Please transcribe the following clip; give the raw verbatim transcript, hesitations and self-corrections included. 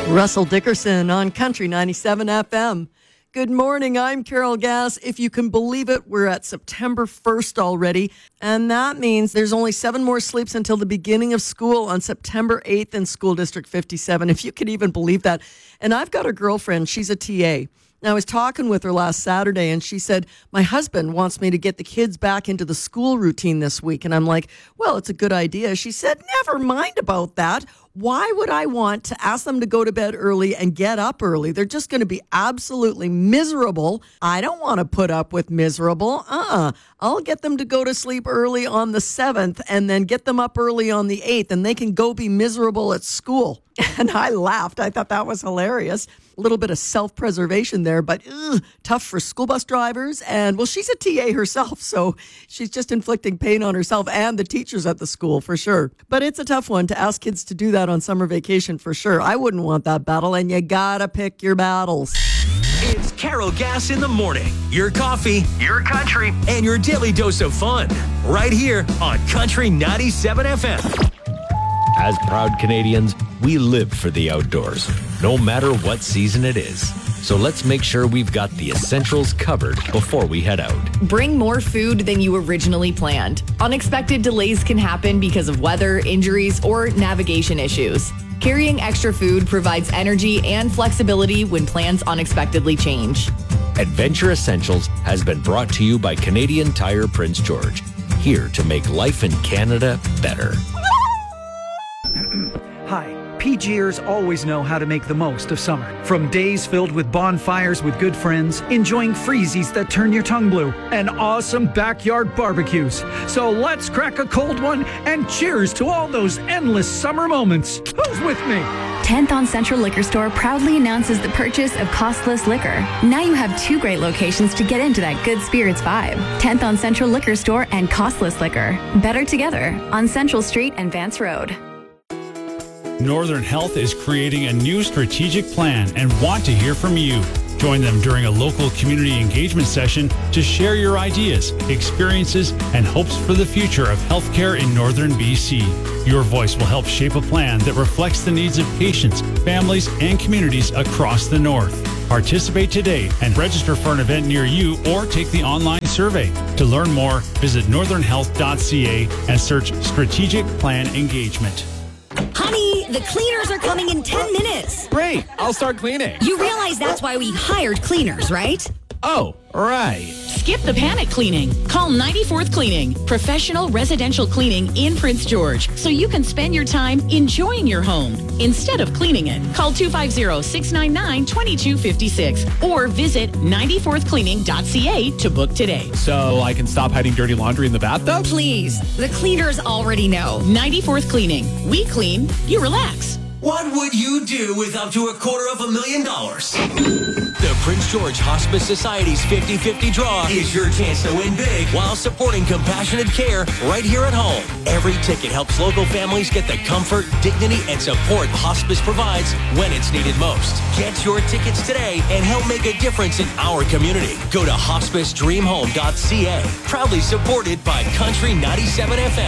Russell Dickerson on Country ninety-seven F M. Good morning, I'm Carol Gass. If you can believe it, we're at September first already, and that means there's only seven more sleeps until the beginning of school on September eighth in School District fifty-seven, if you can even believe that. And I've got a girlfriend, she's a T A. Now, I was talking with her last Saturday, and she said, my husband wants me to get the kids back into the school routine this week. And I'm like, well, it's a good idea. She said, never mind about that. Why would I want to ask them to go to bed early and get up early? They're just going to be absolutely miserable. I don't want to put up with miserable. Uh-uh. I'll get them to go to sleep early on the seventh and then get them up early on the eighth, and they can go be miserable at school. And I laughed. I thought that was hilarious. A little bit of self-preservation there, but ugh, tough for school bus drivers. And, well, she's a T A herself, so she's just inflicting pain on herself and the teachers at the school for sure. But it's a tough one to ask kids to do that on summer vacation for sure. I wouldn't want that battle, and you gotta pick your battles. It's Carol Gass in the morning. Your coffee, your country, and your daily dose of fun. Right here on Country ninety-seven F M. As proud Canadians, we live for the outdoors, no matter what season it is. So let's make sure we've got the essentials covered before we head out. Bring more food than you originally planned. Unexpected delays can happen because of weather, injuries, or navigation issues. Carrying extra food provides energy and flexibility when plans unexpectedly change. Adventure Essentials has been brought to you by Canadian Tire Prince George, here to make life in Canada better. Hi, PGers always know how to make the most of summer. From days filled with bonfires with good friends, enjoying freezies that turn your tongue blue, and awesome backyard barbecues. So let's crack a cold one and cheers to all those endless summer moments. Who's with me? tenth on Central Liquor Store proudly announces the purchase of costless liquor. Now you have two great locations to get into that good spirits vibe. tenth on Central Liquor Store and costless liquor. Better together on Central Street and Vance Road. Northern Health is creating a new strategic plan and want to hear from you. Join them during a local community engagement session to share your ideas, experiences, and hopes for the future of healthcare in Northern B C. Your voice will help shape a plan that reflects the needs of patients, families, and communities across the North. Participate today and register for an event near you or take the online survey. To learn more, visit northern health dot c a and search Strategic Plan Engagement. Honey, the cleaners are coming in ten minutes. Great, I'll start cleaning. You realize that's why we hired cleaners, right? Oh, right. Skip the panic cleaning. Call ninety-fourth Cleaning, professional residential cleaning in Prince George, so you can spend your time enjoying your home instead of cleaning it. Call two five zero, six nine nine, two two five six or visit ninety-fourth cleaning dot c a to book today. So I can stop hiding dirty laundry in the bathtub? Please, the cleaners already know. ninety-fourth Cleaning. We clean, you relax. What would you do with up to a quarter of a million dollars? The Prince George Hospice Society's fifty-fifty draw is your chance to win big while supporting compassionate care right here at home. Every ticket helps local families get the comfort, dignity, and support hospice provides when it's needed most. Get your tickets today and help make a difference in our community. Go to hospice dream home dot c a. Proudly supported by Country ninety-seven F M.